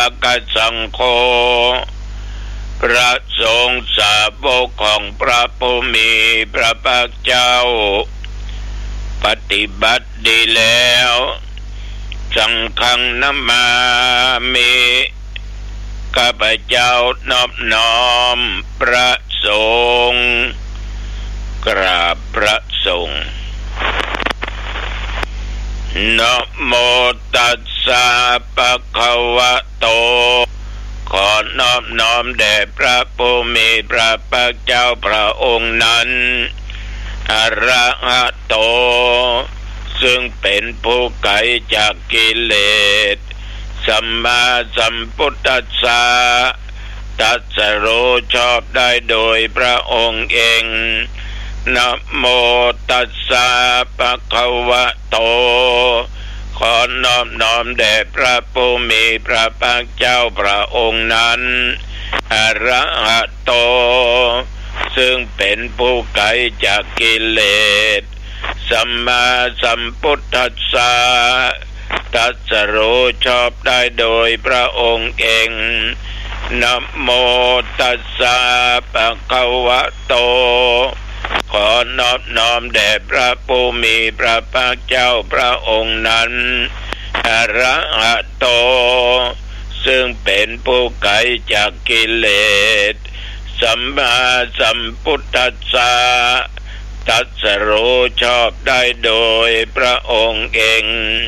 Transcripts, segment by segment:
กัสสังโฆพระสงฆ์สาวกของพระผู้มีพระภาคเจ้าปฏิบัติดีแล้วสังฆังนัมมามิข้าพเจ้านอบน้อมพระสงฆ์กราบพระสงฆ์นะโมตัสสะภะคะวะโตขอนอบน้อมแด่พระผู้มีพระภาคเจ้าพระองค์นั้นอะระหะโตซึ่งเป็นผู้ไกลจากกิเลสสัมมาสัมพุทธัสสะตรัสรู้ชอบได้โดยพระองค์เองนะโมตัสสะภะคะวะโตขอนอบน้อมแด่พระผู้มีพระภาคเจ้าพระองค์นั้นอะระหะโตซึ่งเป็นผู้ไกลจากกิเลสสัมมาสัมพุทธัสสะตรัสรู้ชอบได้โดยพระองค์เองนะโมตัสสะภะคะวะโตขอนอบน้อมแด่พระผู้มีพระภาคเจ้าพระองค์นั้นอะระหะโตซึ่งเป็นผู้ไกลจากกิเลสสัมมาสัมพุทธัสสะตรัสรู้ชอบได้โดยพระองค์เอง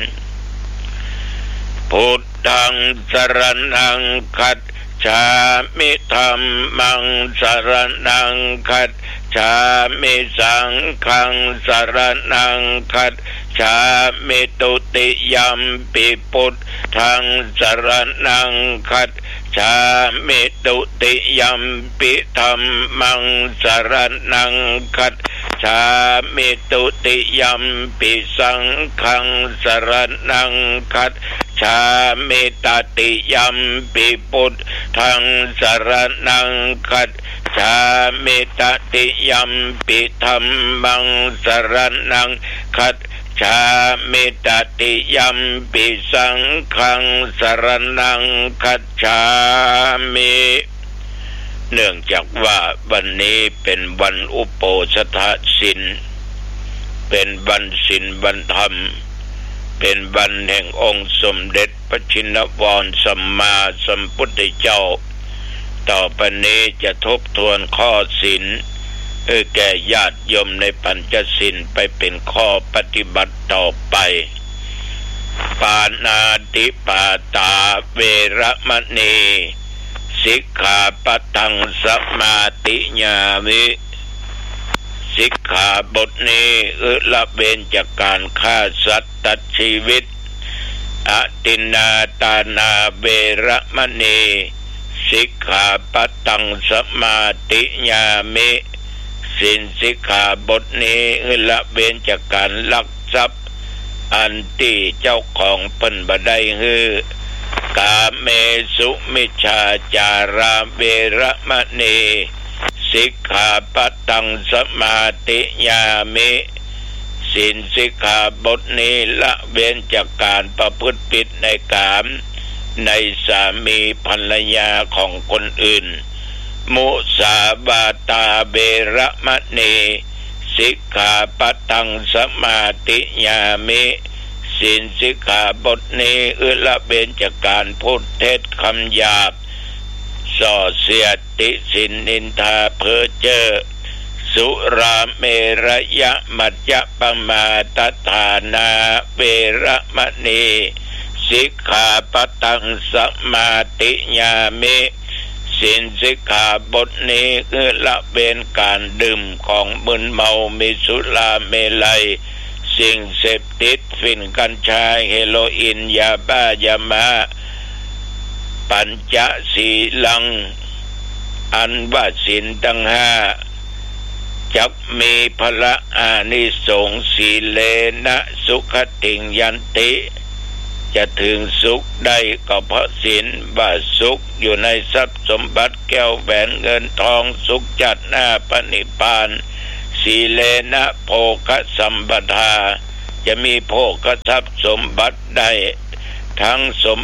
พุทธังสรณังคัจฉามิธัมมังสรณังคัจฉามิสังฆังสรณังคัจฉามิตุติยัมปิพุทธังสรณังคัจฉามิตุติยัมปิธัมมังสรณังคัจฉามิตุติยัมปิสังฆังสรณังคัจฉามิตติยัมปิพุทธังสรณังคัจฉามิตติยัมปิธัมมังสรณังคัจฉามิตติยัมปิสังฆังสรณังคัจฉามิเนื่องจากว่าวันนี้เป็นวันอุโปสถศีลเป็นวันศีลวันธรรมเป็นวันแห่งองค์สมเด็จพระชินวรสัมมาสัมพุทธเจ้าต่อไปนี้จะทบทวนข้อศีลแก่ญาติโยมในปัญจศีลไปเป็นข้อปฏิบัติต่อไปปานาติปาตาเวระมณีสิกขาปัทังสมาธิญามิสิกขาบทนี้ละเว้นจากการฆ่าสัตว์ตัดชีวิตอตินนาตานาเวระมณีสิกขาปัทังสมาธิญามิศีลสิกขาบทนี้ละเว้นจากการลักทรัพย์อันที่เจ้าของเพิ่นบ่ได้ฮือกาเมสุมิจฉาจาราเวระมณีสิกขาปัทังสมาธิญามิศีลสิกขาบทนี้ละเว้นจากการประพฤติผิดในกามในสามีภรรยาของคนอื่นมุสาวาตาเวระมณีสิกขาปัทังสมาธิญามิศีลสิกขาบทนี้ละเว้นจากการพูดเท็จคำหยาบส่อเสียดติฉินนินทาเพ้อเจ้อสุราเมรยะมัจจะปมาตฐานาเวระมณีสิกขาปัทังสมาธิญามิศีลสิกขาบทนี้ละเว้นการดื่มของมึนเมามีสุราเมลัยสิ่งเสพติดฝิ่นกัญชาเฮโรอีนยาบ้ายามาปัญจศีลังอันว่าศีลทั้งห้าจักมีพละอานิสงส์สีเลนะสุขติงยันติจะถึงสุขได้ก็เพราะศีลว่าสุขอยู่ในทรัพย์สมบัติแก้วแหวนเงินทองสุขจัดหน้าปณิพพานสีเลนะโภคสัมปทาจะมีโภคทรัพย์สมบัติได้ทั้งสมบัติ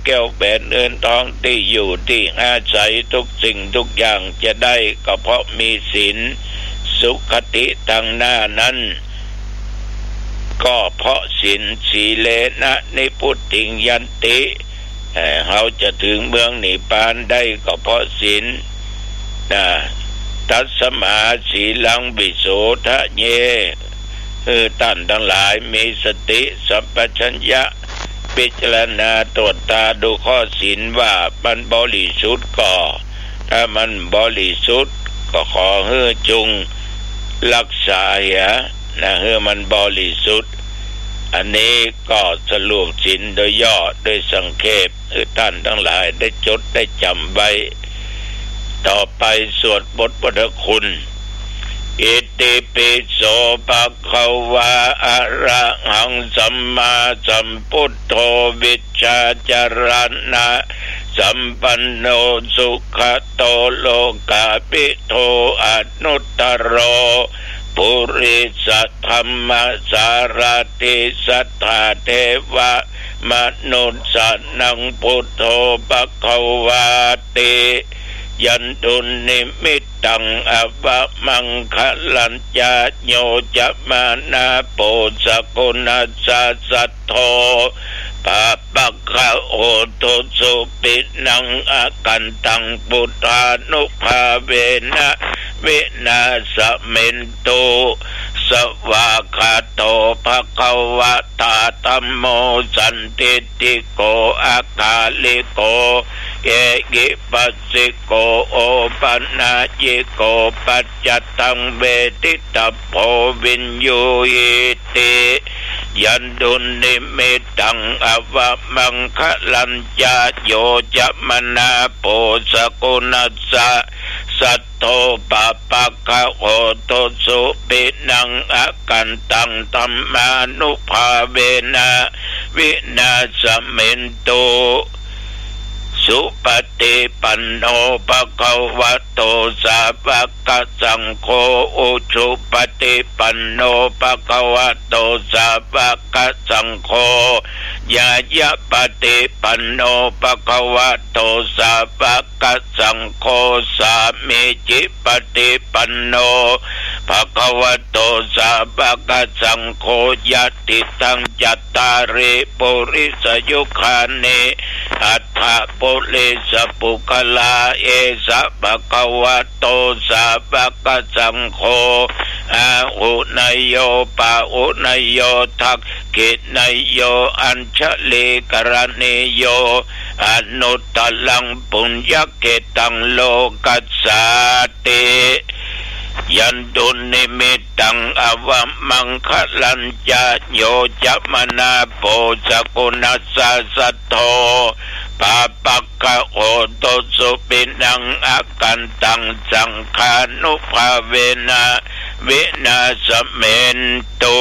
แก้วแหวนเงินทองที่อยู่ที่อาศัยทุกสิ่งทุกอย่างจะได้ก็เพราะมีศีลสุขติทางหน้านั้นก็เพราะศีลสีเลนะนิพุตติยันติเขาจะถึงเมืองนิพพานได้ก็เพราะศีลตัสมาสีลังวิโสทะเยท่านทั้งหลายมีสติสัมปชัญญะพิจารณาตรวจตาดูข้อศีลว่ามันบริสุทธิ์ก็ถ้ามันบริสุทธิ์ก็ขอให้จงรักษาให้มันบริสุทธิ์อันนี้ก็สรุปศีลโดยย่อโดยสังเขปให้ท่านทั้งหลายได้จดได้จำไว้ต่อไปสวดบทพุทธคุณอิติปิโสภะคะวะอะระหังสัมมาสัมพุทโธวิชชาจารณะสัมปันโนสุขโตโลกาภิโตอนุตตโรปุริสธรรมสารติสัทธาเทวะมนุสสนังพุทโธภะคะวะติยันตุนิมิตตังอวะมังคะลัญญาโยจะมานาโปสกุณัสสะสัทโธปะปะคะโอตุสุปินังอากันตังปุตตานุภาเวนะวินาสเมนโตสวากขาโตภะคะวะตาธัมโมสันติติโกอาคาลิโกเอกิปัสสิโกโอปัญญญิโกปัจจตังเวทิตาโพวินโยอิติยันตุนิมิตตังอวะมังคะลัญญาโยจะมนาโปสกุณัสสะสัทโธปะปะคะโอตุสุปินังอากันตังธัมมานุภาเวนะวินาสเมนโตสุปฏิปันโนภะคะวะโตสาวกสังโฆอุชุปฏิปันโนภะคะวะโตสาวกสังโฆญาญะปฏิปันโนภะคะวะโตสาวกสังโฆสามิจิปฏิปันโนภะคะวะโตสาวกสังโฆญาติตังจัตตาริปุริสยุคานิอัฏฐปุริสปุคลาเอสะภะคะวะโตสาวกสังโฆอาหุนยโยปะหุนยโยทักขินยโยอัญชลีกรณิโยอนุตตลังปุญญเกตังโลกัสสาติยันตุนิมิตตังอวะมังคะลัญญาโยจะมนาโปสกุณัสสะสัทโธปะปะคะโอตุสุปินังอากันตังสังฆานุภาเวนะวินาสเมนโต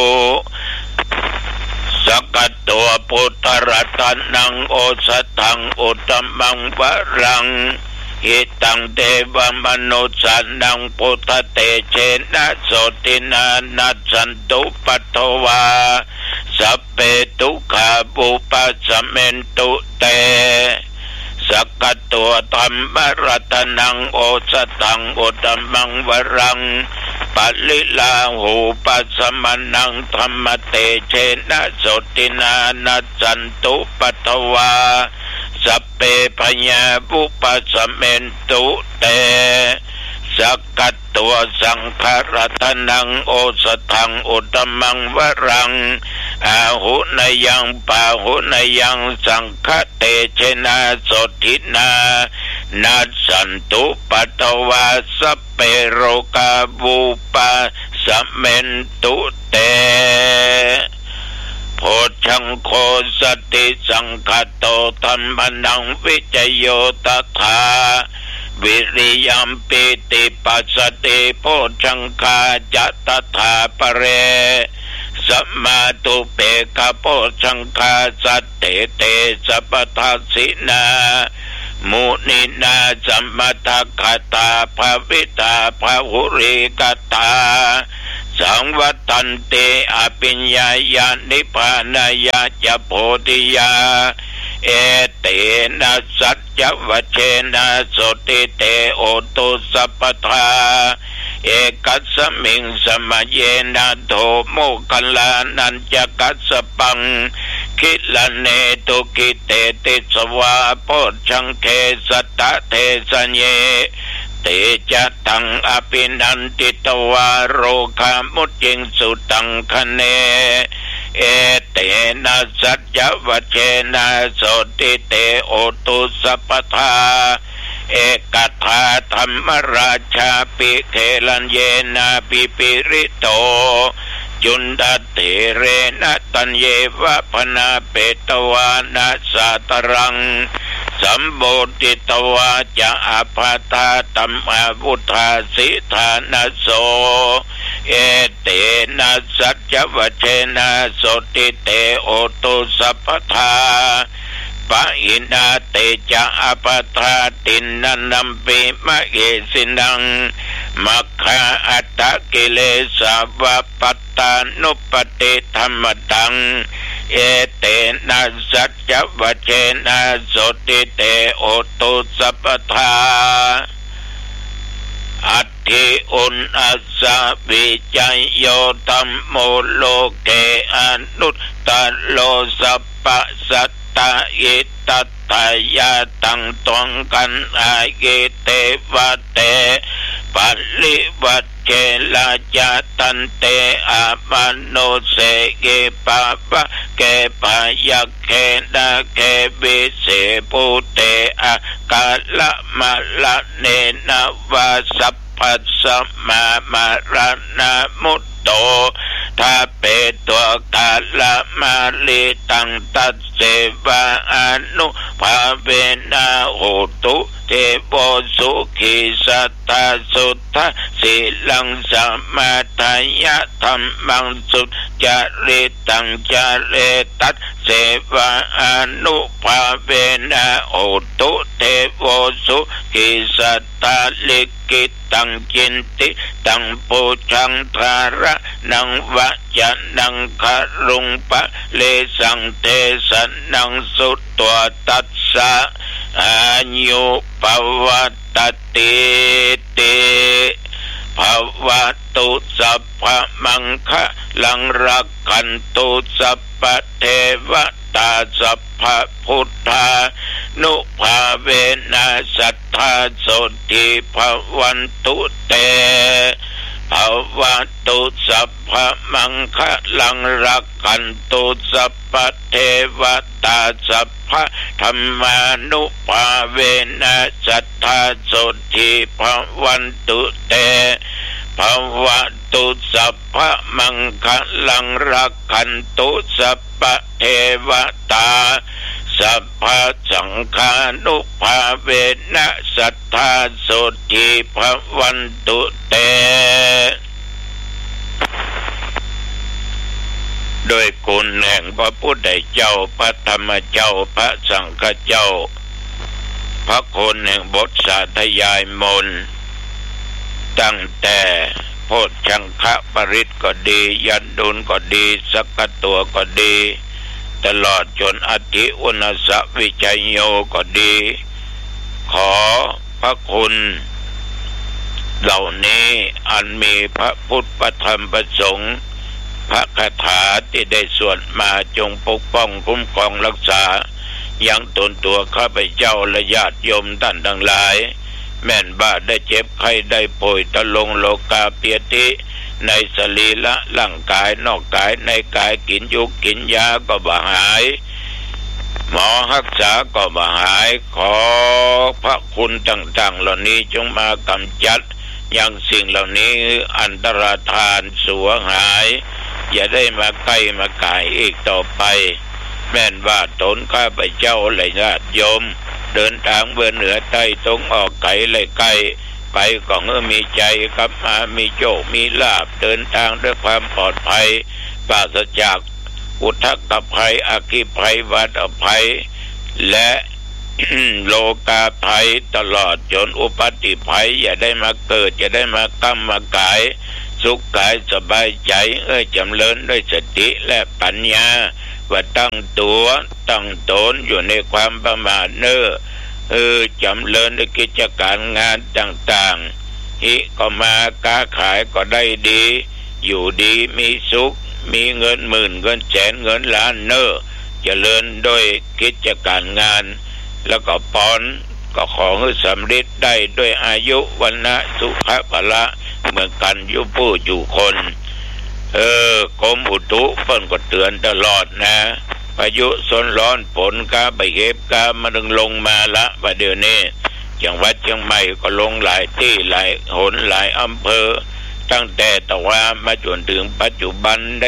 สกัตตัวพุทธรัตนังโอสถังอุตตมังวรังหิตังเทวมนุสสานังพุทธเตเชนะโสตินานัสสันตุปัตถวาสัพเพทุกขาปุปัสสะเมนตุเตสกัตตัวธัมมรัตนังโอสถังอุตตมังวรังปัลลิลาหูปัสสมนังธรรมเตเชนะโสตินานัสสันตุปัตถวาสัพเพพญาปุปัสสะเมนตุเตสกัตตัวสังฆรัตนังโอสถังอุตตมังวรังอาหุนยังปาหุนยังสังฆเตเชนะโสตินานัสสันตุปัตถวาสัพเพโรกาบุปัสสะเมนตุเตโพชังโคสติสังฆโตธัมมังวิจโยตถาวิริยัมปิติปัสสติโพชังคาจัตถาปะเรสัมมาตุเปกะโพชังคาสัตเตเตสัพพทัสสินามุนินาสัมมาตคตาภวิตาภหุริกตาสังวัตันเตอภิญญายานิพพานายาจะโพธิยาเอเตนะสัจจวัชเชนะโสติเตโอตุสัพพทาเอกัสสมิงสมะเยนะโทโมคัลลานันจกัสสปังคิลเนตุกิเตติสวาโพชังเคสัตตะเทสัญเยเตจะตังอภินันติตวาโรคามุจิงสุตังคะเนเอเตนะสัจจวัชเชนะโสติเตโอตุสัพพทาเอกทาธรรมราชาปิเทลันเยนะปิปิริโตจุนดาเตเรนะตัญเยวะพนาเปตวานะสาตรังสัมโบติตวาจะอาภาตาตัมอาวุธาสิธานะโสเอเตนะสัจจวัชเชนะโสติเตโอตุสัพพทาปะอินาเตจะอาปทาตินนัมปิมะเกสินังมัคคาอัตตะกิเลสาวะปัตตานุปติธรรมตังเอเตนะสัจจวัชเชนะโสติเตโอตุสัพพทาอัตถิอุนอัสสะวิจัยโยธัมโมโลเกอนุตตโลสัพพสัตตะอิตัตถายาตังตวงกันอาเกเตวะเตปัลลิวัจเจลาจาตันเตอามาโนเสเกปะปะเกปะยักเขนะเกวิเสปุเตอากาละมะละเนนะวะสัพพัสสะมามารณะมุตโตทาเปตัวกาละมาลิตังตัสเสวะอนุภาเวนะโหตุเทโวสุขิสัตตสุทธสิลังสัมมาทายะธัมมังสุจริตังจาเรตัสเสวะอนุภาเวนะโหตุเทโวสุขิสัตตลิกิตังจินติตังปูชังทาระนังวะจะนังคารุงปะเลสังเทสนังสุตตัวตัสสะอายุปวัตติติภวตุสัพพมังคะลังรักขันตุสัพพเทวตาสัพพพุทธานุภาเวนะสัทธาโสติภวันตุเตภวตุสัพพมังคะลังรักขันตุสัพพเทวตาสัพพธรรมานุภาเวนะสัทธาโสติภวันตุเตภวตุสัพพมังคะลังรักขันตุสัพพเทวตาสัพพสังฆานุภาเวนะสัทธาโสติภวันตุเตโดยคุณแห่งพระพุทธเจ้าพระธรรมเจ้าพระสังฆเจ้าพระคุณแห่งบทสาธยายมนต์ตั้งแต่โพชฌังคะปริตก็ดียันดุลก็ดีสักกตัวก็ดีตลอดจนอธิอุณสวิจัยโยก็ดีขอพระคุณเหล่านี้อันมีพระพุทธพระธรรมพระสงฆ์พระคาถาที่ได้สวดมาจงปกป้องคุ้มครองรักษายังตนตัวข้าพเจ้าและญาติโยมท่านทั้งหลายแม่นบาดได้เจ็บไข้ได้ป่วยตะลงโลกาเปียติในสรีระร่างกายนอกกายในกายกินยุกกินยาก็บ่หายหมอรักษาก็บ่หายขอพระคุณต่างๆเหล่านี้จงมากำจัดยังสิ่งเหล่านี้อันตรธานสัวหายอย่าได้มาใกล้มากายอีกต่อไปแม่นว่าตนข้าพเจ้าและญาติโยมเดินทางเบื้องเหนือใต้ตรงออกไกลเลยไกลไปก็มีใจกลับมามีโชคมีลาภเดินทางด้วยความปลอดภัยปราศจากอุทกภัยอคีภัยวัฏภัยและ โลกาภัยตลอดจนอุปัติภัยอย่าได้มาเกิดอย่าได้มากำมากายสุขกายสบายใจจำเริญด้วยสติและปัญญาว่าตั้งตัวตั้งตนอยู่ในความประมาทจำเริญในกิจการงานต่างๆฮิก็มาค้าขายก็ได้ดีอยู่ดีมีสุขมีเงินหมื่นเงินแสนเงินล้านเจริญโดยกิจการงานแล้วก็ปอนก็ขอให้สำเร็จได้ด้วยอายุวันนะสุขภละเหมือนกันอยู่ผู้อยู่คนกรมอุตุเพิ่นก็เตือนตลอดนะพายุฝนร้อนฝนกาใบเห็บกามันลงมาละว่าเดี๋ยวนี้จังหวัดเชียงใหม่ก็ลงหลายที่หลายหนหลายอำเภอตั้งแต่ตะวันมาจนถึงปัจจุบันได้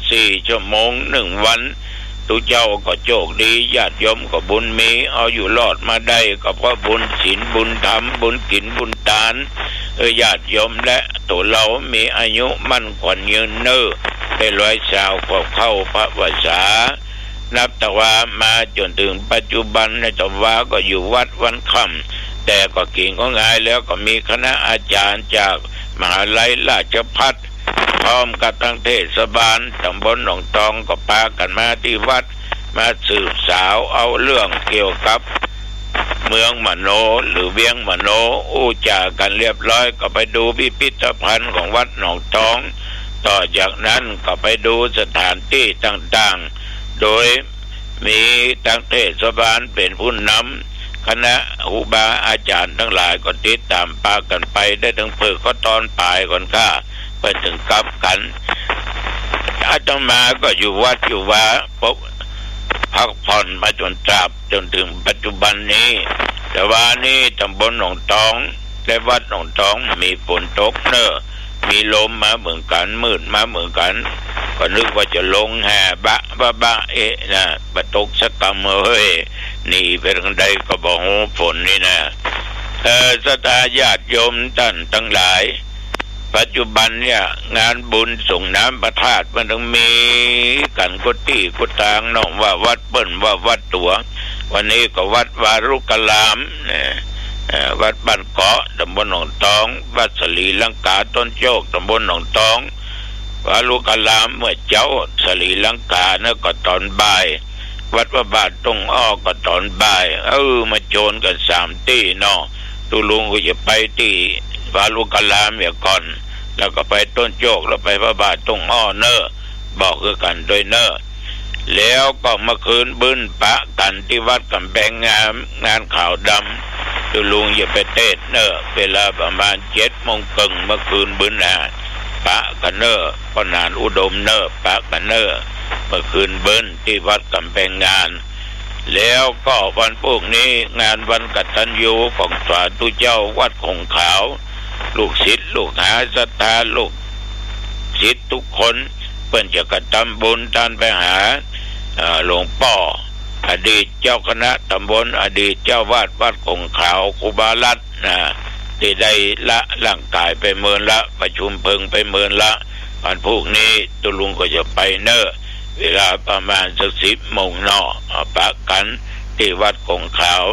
24 ชั่วโมง1 วันทุกเจ้าก็โชคดีญาติโยมก็บุญมีเอาอยู่รอดมาได้ก็เพราะบุญศีลบุญธรรมบุญกินบุญทานญาติโยมและตัวเรามีอายุมั่นขวัญยืนได้100 ชาวก็เข้าพระวษานับแต่ว่ามาจนถึงปัจจุบันในตะวันก็อยู่วัดวันค่ำแต่ก็กิ่งก็ง่ายแล้วก็มีคณะอาจารย์จากมหาวิทยาลัยราชภัฏพร้อมกับทางเทศบาลตำบลหนองตองก็พากันมาที่วัดมาสืบสาวเอาเรื่องเกี่ยวกับเมืองมโนหรือเวียงมโนอู้จากันเรียบร้อยก็ไปดูพิพิธภัณฑ์ของวัดหนองตองต่อจากนั้นก็ไปดูสถานที่ต่างๆโดยมีทางเทศบาลเป็นผู้นำคณะครูบาอาจารย์ทั้งหลายก็ติดตามพากันไปได้ทั้งฝึกก็ตอนปลายก่อนค่ะไปถึงกลับกันอาตมาก็อยู่วัดอยู่ว่าพักผ่อนมาจนตราบจนถึงปัจจุบันนี้แต่ว่านี่ตำบลหนองตองและวัดหนองตองมีฝนตกมีลมมาเหมือนกันมืดมาเหมือนกันก็นึกว่าจะลงแห่บะนะบะตกสักกำเฮ้ยนี่เป็นกันใดก็บอกโหฝนนี่นะศรัทธาญาติโยมท่านทั้งหลายปัจจุบันเนี่ยงานบุญส่งน้ำประทาตมันต้องมีกันกุฏิกุฏางน้องว่าวัดเปิ้นว่าวัดตัววันนี้ก็วัดวารุกลามวัดบ้านเกาะตำบลหนองตองวัดสลีลังกาต้นโจกตำบลหนองตองวารุกลามเมื่อเจ้าสลีลังกาเนี่ยก็ตอนบ่ายวัดพระบาทตรงอ้อก็ตอนบ่ายมาโจรกัน3 ที่เนาะตุลุงก็จะไปที่วารุกลามเนี่ยก่อนแล้วก็ไปต้นโจกแล้วไปพระบาทตรงอ้อบอกคือกันโดยแล้วก็มาคืนบึ้นปะกันที่วัดกำแพงงานข่าวดำตุลุงอย่าไปเทศเวลาประมาณ7 โมงครึ่งเมื่อคืนบึ้นปะกันก็นานอุดมปะกันเมื่อคืนบึ้นที่วัดกำแพงงานแล้วก็วันพวกนี้งานวันกตัญญูของสาธุเจ้าวัดคงขาวลูกศิษย์ลูกหาศรัทธาลูกศิษย์ทุกคนเพิ่นจะกระทำบุญท่านไปหาหลวงพ่ออดีตเจ้าคณะตำบลอดีตเจ้าวาดวัดคงขาวครูบาลัดที่ได้ละร่างกายไปเมินละประชุมเพิงไปเมินละวันพวกนี้ตุลุงก็จะไปเวลาประมาณสัก10 โมงปะกันที่วัดคงขาว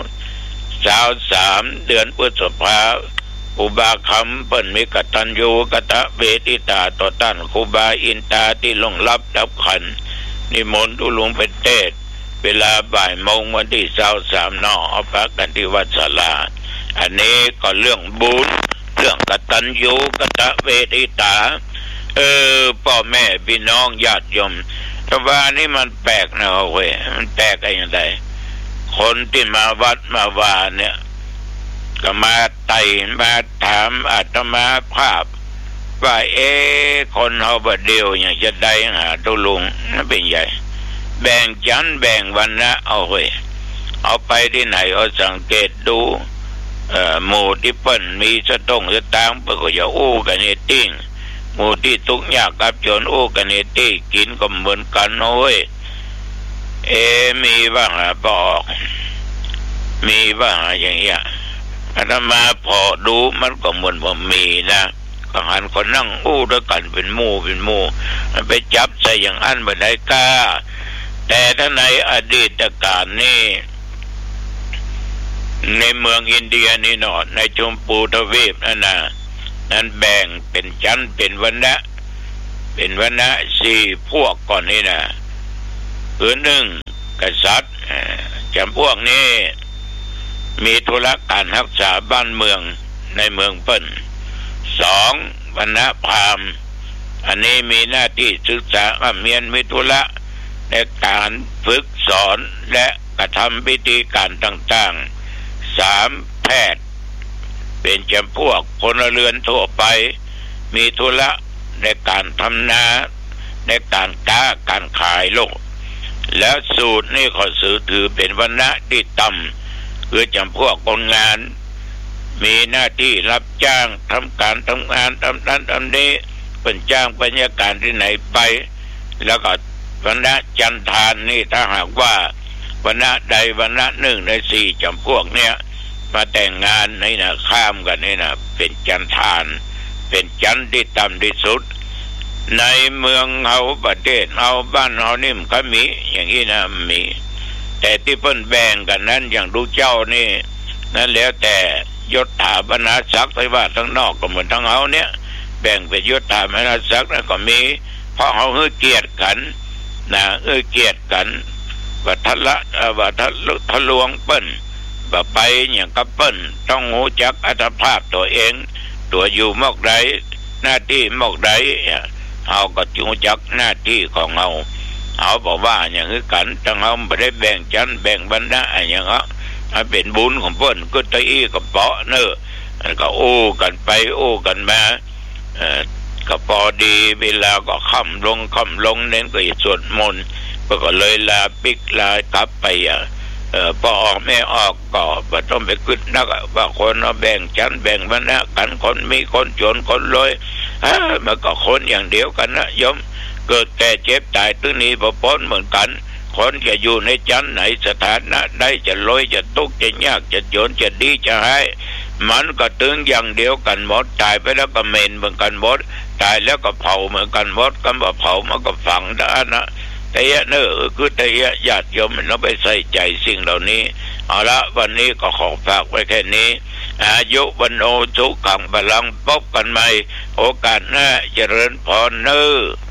3 เดือนพฤษภาครูบาคำเปิ้นมีกตัญญูกตเวทิตาต่อต้านครูบาอินตาที่ลงรับดับขันนิมนต์ตุลุงไปเทศเวลาบ่ายโมงวันที่23เอาพระกันที่วัดศาลาอันนี้ก็เรื่องบุญเรื่องกตัญญูกตเวทิตาพ่อแม่พี่น้องญาติโยมแต่ว่านี่มันแปลกนะเว้ยมันแปลกอย่างไรคนที่มาวัดมาวาเนี่ยก็มาไต่มาถามอาตมาภาพว่าคนเฮาบ่เดียวอย่างจะได้หาตุลุงนั่นเป็นใหญ่แบ่งชั้นแบ่งวรรณะเอาเว้ยเอาไปที่ไหนเอาสังเกตดูหมู่ที่เปิ้นมีสตุ้งสตางค์เปิ้นก็จะอู้กันนี่ติ้งหมู่ที่ทุกข์ยากกับจนอู้กันนี่ติ้งกินก็เหมือนกันโอ้ยมีบ้างบอกมีบ้างอย่างเงี้ยอาตมาพอดูมันก็เหมือนว่ามีนะก็หันคนนั่งอู้ด้วยกันเป็นหมู่มันไปจับใส่อย่างอันบ่ได้กล้าแต่ถ้าในอดีตการนี่ในเมืองอินเดียนี่เนาะในชมพูทวีปนั้นแบ่งเป็นชั้นเป็นวรรณะ4 พวกก่อนนี่นะคือหนึ่งกษัตริย์จำพวกนี้มีธุระการรักษาบ้านเมืองในเมืองเปิ้นสองวรรณพราหมณ์อันนี้มีหน้าที่ศึกษาเมียนมิธุระในการฝึกสอนและกระทำพิธีการต่างๆสามแพทย์เป็นจำพวกพลเรือนทั่วไปมีธุระในการทำนาในการค้าการขายโลกแล้วสูตรนี่ขอถือเป็นวรรณะที่ต่ำคือจำพวกคนงานมีหน้าที่รับจ้างทำการทำงานทำนั้นทำนี้เป็นจ้างบรรยากาศที่ไหนไปแล้วก็วรรณะจันทานนี่ถ้าหากว่าวรรณะใดวรรณะหนึ่งในสี่จำพวกเนี้ยมาแต่งงานนี่นะข้ามกันนี่นะเป็นจันทานเป็นจันที่ต่ำที่สุดในเมืองเฮาประเทศเฮาบ้านเฮานี่มันก็มีอย่างนี้นะมีแต่ที่เพิ่นแบ่งกันนั้นอย่างดูเจ้านี่นั่นแล้วแต่ยศถาบรรณาศักดิ์ที่ว่าทั้งนอกก็เหมือนทั้งเฮาเนี่ยแบ่งเป็นยศถาบรรณาศักดิ์นั่นก็มีเพราะเฮาเกียรติกันนะเกียรติกันว่าทะลวงเปิ้นบ่ไปอย่างกับเปิ้นต้องรู้จักอัตภาพตัวเองตัวอยู่มอกใดหน้าที่มอกใดเฮาก็รู้จักหน้าที่ของเฮาบอกว่าอย่างนี้กันทั้งเฮาบ่ได้แบ่งชั้นแบ่งบรรดาอย่างนั้นเป็นบุญของเพิ่นก็ตะอี้ก็เปาะเนอก็โอ้กันไปโอ้กันมาก็พอดีเวลาก็ค่ำลงเน้นก็สวดมนต์ก็เลยลาปิกลากลับไปพอออกไม่ออกก็บ่ต้องไปคิดนักว่าคนเอาแบ่งชั้นแบ่งบรรดากันคนมีคนจนคนรวยมันก็คนอย่างเดียวกันนะโยมเกิดแก่เจ็บตายตึงนี้บ่พ้นเหมือนกันคนจะอยู่ในชั้นไหนสถานะได้จะรวยจะทุกข์จะยากจะจนจะดีจะให้มันก็ตึงอย่างเดียวกันหมดตายไปแล้วก็เมนเหมือนกันหมดตายแล้วก็เผาเหมือนกันหมดก็บ่เผามันก็ฝังได้นะแต่เนอคือแต่ญาติโยมมันต้องไปใส่ใจสิ่งเหล่านี้เอาละวันนี้ก็ขอฝากไว้แค่นี้อายุวันโอสุขังพลังพบกันใหม่โอกาสหน้าเจริญพรเนอ